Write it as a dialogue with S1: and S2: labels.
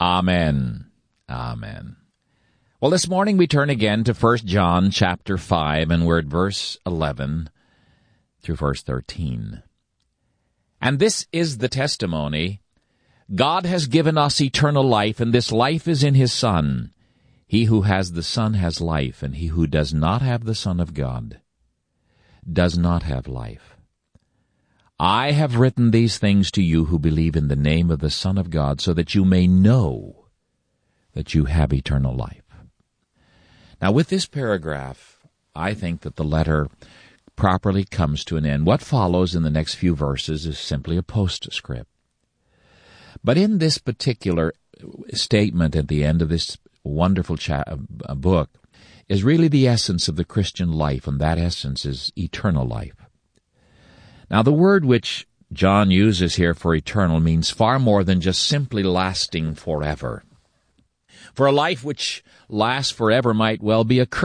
S1: Amen. Amen. Well, this morning we turn again to 1 John chapter 5, and we're at verse 11 through verse 13. And this is the testimony: God has given us eternal life, and this life is in His Son. He who has the Son has life, and he who does not have the Son of God does not have life. I have written these things to you who believe in the name of the Son of God, so that you may know that you have eternal life. Now, with this paragraph, I think that the letter properly comes to an end. What follows in the next few verses is simply a postscript. But in this particular statement at the end of this wonderful book is really the essence of the Christian life, and that essence is eternal life. Now, the word which John uses here for eternal means far more than just simply lasting forever. For a life which lasts forever might well be a curse.